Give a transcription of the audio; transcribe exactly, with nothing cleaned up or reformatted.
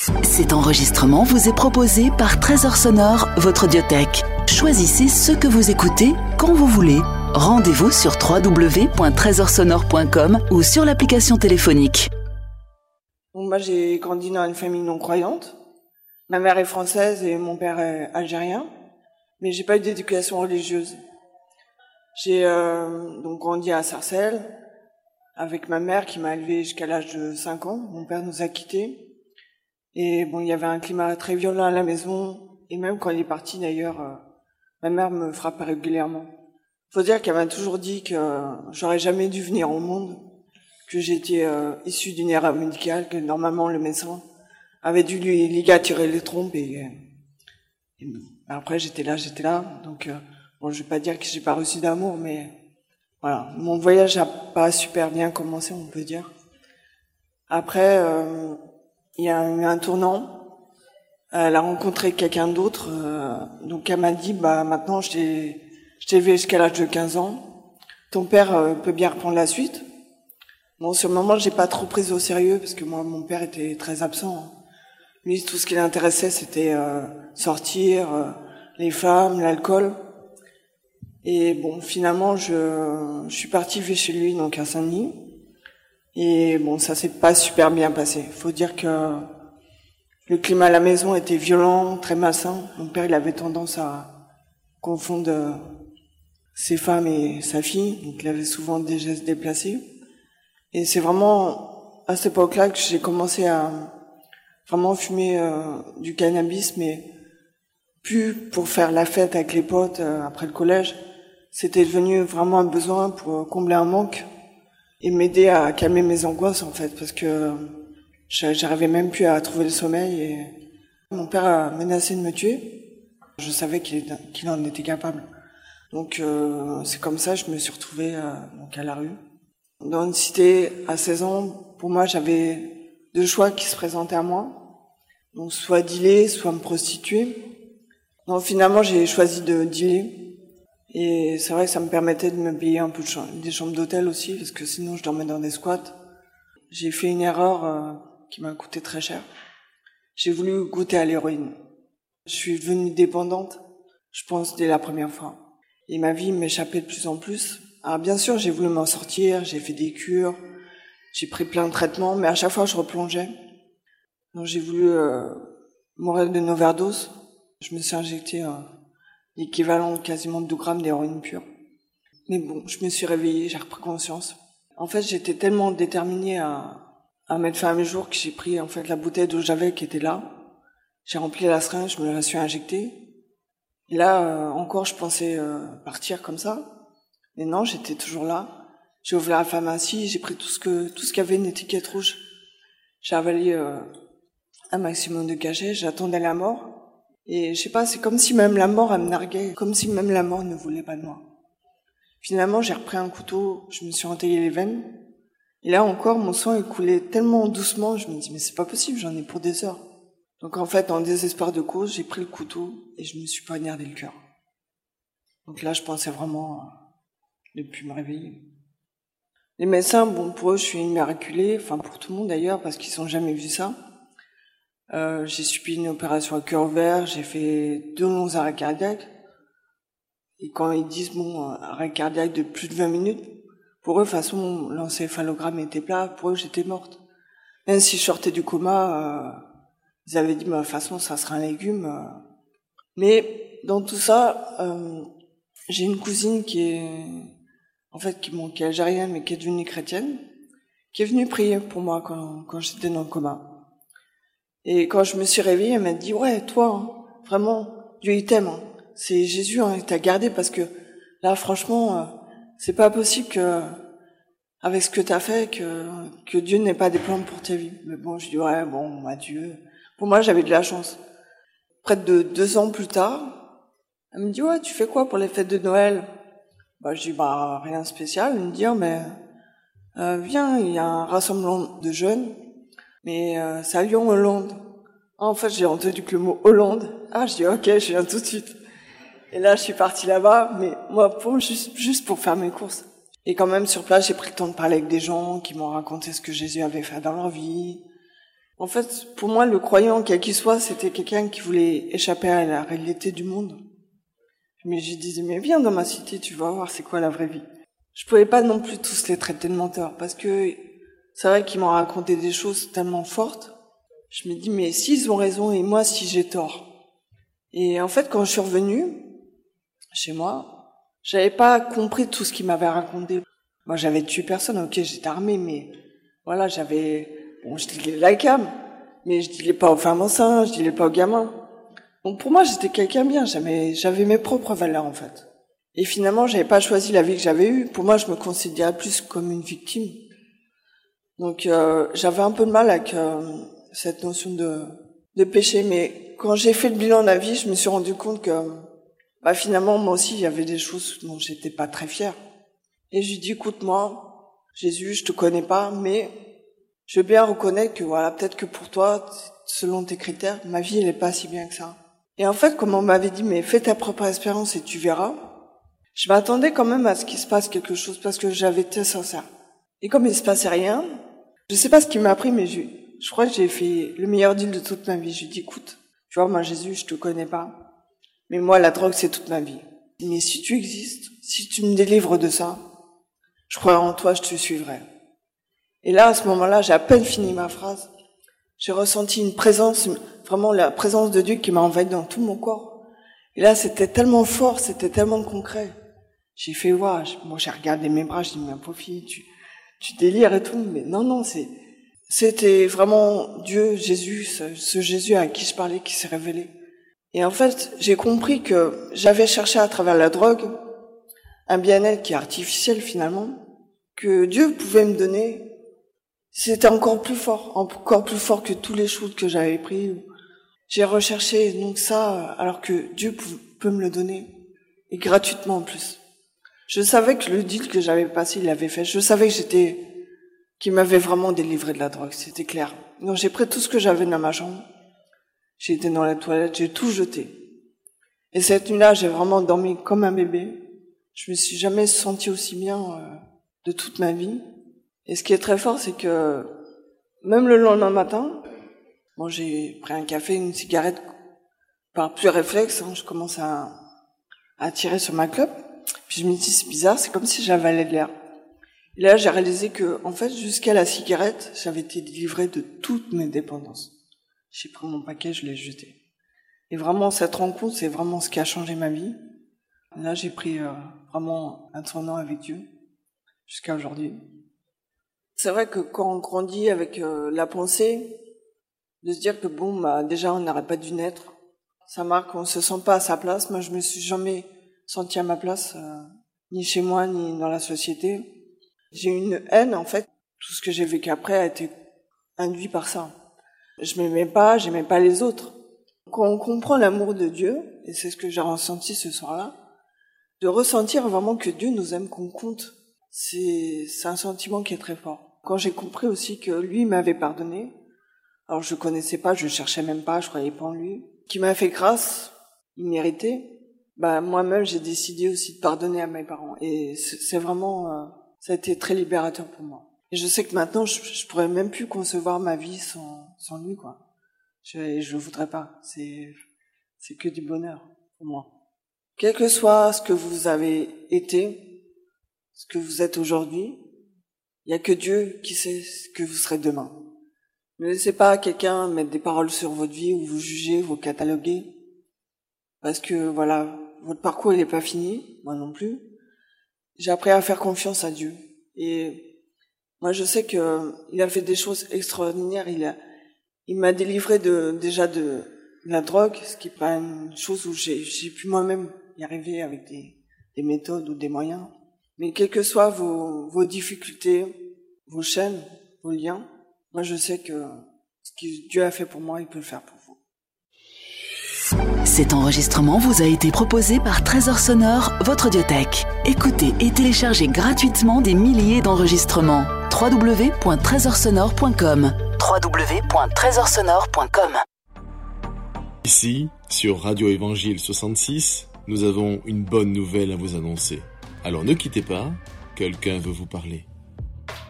Cet enregistrement vous est proposé par Trésor Sonore, votre audiothèque. Choisissez ce que vous écoutez quand vous voulez. Rendez-vous sur w w w point trésor sonore point com ou sur l'application téléphonique. Bon, moi, j'ai grandi dans une famille non croyante. Ma mère est française et mon père est algérien, mais j'ai pas eu d'éducation religieuse. J'ai euh, donc grandi à Sarcelles avec ma mère qui m'a élevée jusqu'à l'âge de cinq ans. Mon père nous a quittés. Et bon, il y avait un climat très violent à la maison. Et même quand il est parti, d'ailleurs, euh, ma mère me frappait régulièrement. Faut dire qu'elle m'a toujours dit que euh, j'aurais jamais dû venir au monde, que j'étais euh, issue d'une erreur médicale, que normalement le médecin avait dû lui ligaturer les trompes. Et, et après, j'étais là, j'étais là. Donc, euh, bon, je vais pas dire que j'ai pas reçu d'amour, mais voilà, mon voyage a pas super bien commencé, on peut dire. Après, euh, il y a eu un tournant. Elle a rencontré quelqu'un d'autre, euh, donc elle m'a dit, bah maintenant je t'ai, je t'ai élevé jusqu'à l'âge de quinze ans. Ton père euh, peut bien reprendre la suite. Bon, sur le moment, j'ai pas trop pris au sérieux parce que moi, mon père était très absent. Lui, tout ce qui l'intéressait, c'était euh, sortir, euh, les femmes, l'alcool. Et bon, finalement, je, je suis partie vivre chez lui, donc à Saint-Denis. Et bon, ça s'est pas super bien passé. Faut dire que le climat à la maison était violent, très malsain. Mon père, il avait tendance à confondre ses femmes et sa fille, donc il avait souvent des gestes déplacés. Et c'est vraiment à cette époque-là que j'ai commencé à vraiment fumer euh, du cannabis, mais plus pour faire la fête avec les potes euh, après le collège. C'était devenu vraiment un besoin pour combler un manque et m'aider à calmer mes angoisses, en fait, parce que j'arrivais même plus à trouver le sommeil et mon père a menacé de me tuer. Je savais qu'il, qu'il en était capable. Donc euh, c'est comme ça que je me suis retrouvée euh, donc à la rue. Dans une cité, à seize ans, pour moi, j'avais deux choix qui se présentaient à moi. Donc soit dealer, soit me prostituer. Donc finalement, j'ai choisi de dealer. Et c'est vrai que ça me permettait de me payer un peu de ch- des chambres d'hôtel aussi, parce que sinon je dormais dans des squats. J'ai fait une erreur euh, qui m'a coûté très cher. J'ai voulu goûter à l'héroïne. Je suis devenue dépendante, je pense, dès la première fois. Et ma vie m'échappait de plus en plus. Alors bien sûr, j'ai voulu m'en sortir, j'ai fait des cures, j'ai pris plein de traitements, mais à chaque fois je replongeais. Donc j'ai voulu euh, mourir d'une overdose. Je me suis injecté euh, l'équivalent quasiment de douze grammes d'héroïne pure. Mais bon, je me suis réveillée, j'ai repris conscience. En fait, j'étais tellement déterminée à, à mettre fin à mes jours que j'ai pris en fait la bouteille d'eau que j'avais qui était là. J'ai rempli la seringue, je me la suis injectée. Et là, euh, encore, je pensais euh, partir comme ça. Mais non, j'étais toujours là. J'ai ouvert la pharmacie, j'ai pris tout ce que tout ce qui avait une étiquette rouge. J'ai avalé euh, un maximum de cachets, j'attendais la mort. Et je sais pas, c'est comme si même la mort, elle me narguait, comme si même la mort ne voulait pas de moi. Finalement, j'ai repris un couteau, je me suis entaillé les veines. Et là encore, mon sang il coulait tellement doucement, je me dis mais c'est pas possible, j'en ai pour des heures. Donc en fait, en désespoir de cause, j'ai pris le couteau et je me suis poignardé le cœur. Donc là, je pensais vraiment ne plus me réveiller. Les médecins, bon, pour eux, je suis une miraculée, enfin pour tout le monde d'ailleurs, parce qu'ils n'ont jamais vu ça. Euh, j'ai subi une opération à cœur ouvert, j'ai fait deux longs arrêts cardiaques. Et quand ils disent, bon, arrêt cardiaque de plus de vingt minutes, pour eux, de toute façon, l'encéphalogramme était plat, pour eux, j'étais morte. Même si je sortais du coma, euh, ils avaient dit, bah, de toute façon, ça sera un légume. Euh. Mais dans tout ça, euh, j'ai une cousine qui est, en fait, qui, bon, qui est algérienne, mais qui est devenue chrétienne, qui est venue prier pour moi quand, quand j'étais dans le coma. Et quand je me suis réveillée, elle m'a dit, ouais, toi, hein, vraiment, Dieu il t'aime. Hein. C'est Jésus hein, qui t'a gardé parce que là, franchement, euh, c'est pas possible que, avec ce que t'as fait, que, que Dieu n'ait pas des plans pour ta vie. Mais bon, je dis, ouais, bon, adieu. Pour moi, j'avais de la chance. Près de deux ans plus tard, elle me dit, ouais, tu fais quoi pour les fêtes de Noël? Bah, je dis, bah, rien de spécial. Elle me dit, mais, euh, viens, il y a un rassemblement de jeunes. Mais euh, c'est à Lyon, Hollande. Ah, en fait, j'ai entendu que le mot Hollande. Ah, je dis ok, je viens tout de suite. Et là, je suis partie là-bas, mais moi, pour juste, juste pour faire mes courses. Et quand même, sur place, j'ai pris le temps de parler avec des gens qui m'ont raconté ce que Jésus avait fait dans leur vie. En fait, pour moi, le croyant, quel qu'il soit, c'était quelqu'un qui voulait échapper à la réalité du monde. Mais je disais, mais viens dans ma cité, tu vas voir c'est quoi la vraie vie. Je pouvais pas non plus tous les traiter de menteurs, parce que c'est vrai qu'ils m'ont raconté des choses tellement fortes. Je me dis, mais s'ils ont raison et moi, si j'ai tort. Et en fait, quand je suis revenue chez moi, j'avais pas compris tout ce qu'ils m'avaient raconté. Moi, j'avais tué personne, ok, j'étais armée, mais voilà, j'avais... Bon, je disais la cam, mais je disais pas aux femmes enceintes, je disais pas aux gamins. Donc pour moi, j'étais quelqu'un bien, j'avais, j'avais mes propres valeurs en fait. Et finalement, j'avais pas choisi la vie que j'avais eue. Pour moi, je me considérais plus comme une victime. Donc euh, j'avais un peu de mal avec euh, cette notion de, de péché. Mais quand j'ai fait le bilan de la vie, je me suis rendu compte que bah, finalement, moi aussi, il y avait des choses dont j'étais pas très fière. Et je lui dis, écoute, moi, Jésus, je te connais pas, mais je veux bien reconnaître que voilà, peut-être que pour toi, selon tes critères, ma vie, elle est pas si bien que ça. Et en fait, comme on m'avait dit, mais fais ta propre expérience et tu verras, je m'attendais quand même à ce qu'il se passe quelque chose parce que j'avais été sincère. Et comme il se passait rien, je sais pas ce qui m'a pris, mais je, je crois que j'ai fait le meilleur deal de toute ma vie. Je lui dis, écoute, tu vois, moi, Jésus, je te connais pas, mais moi, la drogue, c'est toute ma vie. Mais si tu existes, si tu me délivres de ça, je crois en toi, je te suivrai. Et là, à ce moment-là, j'ai à peine fini ma phrase. J'ai ressenti une présence, vraiment la présence de Dieu qui m'a envahi dans tout mon corps. Et là, c'était tellement fort, c'était tellement concret. J'ai fait voir, ouais, bon, j'ai regardé mes bras, j'ai dit, mais pauvre fille, tu, tu délires et tout. Mais non, non, c'est, c'était vraiment Dieu, Jésus, ce, ce Jésus à qui je parlais, qui s'est révélé. Et en fait, j'ai compris que j'avais cherché à travers la drogue un bien-être qui est artificiel finalement, que Dieu pouvait me donner. C'était encore plus fort, encore plus fort que tous les shoots que j'avais pris. J'ai recherché donc ça, alors que Dieu peut me le donner, et gratuitement en plus. Je savais que le deal que j'avais passé, il l'avait fait. Je savais que j'étais, qu'il m'avait vraiment délivré de la drogue, c'était clair. Donc j'ai pris tout ce que j'avais dans ma chambre. J'ai été dans la toilette, j'ai tout jeté. Et cette nuit-là, j'ai vraiment dormi comme un bébé. Je me suis jamais sentie aussi bien euh, de toute ma vie. Et ce qui est très fort, c'est que même le lendemain matin, bon, j'ai pris un café, une cigarette, par plus réflexe, hein, je commence à, à tirer sur ma clope. Puis je me dis, c'est bizarre, c'est comme si j'avalais de l'air. Et là, j'ai réalisé que, en fait, jusqu'à la cigarette, j'avais été délivrée de toutes mes dépendances. J'ai pris mon paquet, je l'ai jeté. Et vraiment, cette rencontre, c'est vraiment ce qui a changé ma vie. Et là, j'ai pris euh, vraiment un tournant avec Dieu, jusqu'à aujourd'hui. C'est vrai que quand on grandit avec euh, la pensée, de se dire que bon, bah déjà on n'aurait pas dû naître, ça marque qu'on se sent pas à sa place. Moi, je me suis jamais sentie à ma place, euh, ni chez moi, ni dans la société. J'ai eu une haine, en fait. Tout ce que j'ai vécu après a été induit par ça. Je m'aimais pas, j'aimais pas les autres. Quand on comprend l'amour de Dieu, et c'est ce que j'ai ressenti ce soir-là, de ressentir vraiment que Dieu nous aime, qu'on compte, c'est, c'est un sentiment qui est très fort. Quand j'ai compris aussi que lui m'avait pardonné, alors je connaissais pas, je cherchais même pas, je croyais pas en lui, qui m'a fait grâce, immérité, bah moi-même j'ai décidé aussi de pardonner à mes parents. Et c'est, c'est vraiment, euh, ça a été très libérateur pour moi. Et je sais que maintenant, je, je pourrais même plus concevoir ma vie sans, sans lui, quoi. Je, je voudrais pas. C'est, c'est que du bonheur pour moi. Quel que soit ce que vous avez été, ce que vous êtes aujourd'hui, il y a que Dieu qui sait ce que vous serez demain. Ne laissez pas quelqu'un mettre des paroles sur votre vie ou vous juger, vous cataloguer. Parce que, voilà, votre parcours, il n'est pas fini. Moi non plus. J'ai appris à faire confiance à Dieu. Et moi, je sais que il a fait des choses extraordinaires. Il a, il m'a délivré de, déjà de la drogue, ce qui n'est pas une chose où j'ai, j'ai pu moi-même y arriver avec des, des méthodes ou des moyens. Mais quelles que soient vos, vos difficultés, vos chaînes, vos liens, moi je sais que ce que Dieu a fait pour moi, il peut le faire pour vous. Cet enregistrement vous a été proposé par Trésor Sonore, votre audiothèque. Écoutez et téléchargez gratuitement des milliers d'enregistrements. w w w point trésor sonore point com w w w point trésor sonore point com. Ici, sur Radio Évangile soixante-six, nous avons une bonne nouvelle à vous annoncer. Alors ne quittez pas, quelqu'un veut vous parler.